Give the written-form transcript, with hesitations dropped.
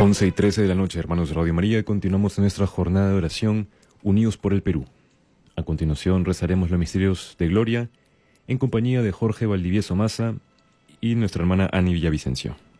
11:13 de la noche, hermanos de Radio María, continuamos en nuestra jornada de oración Unidos por el Perú. A continuación rezaremos los misterios de gloria en compañía de Jorge Valdivieso Maza y nuestra hermana Ani Villavicencio.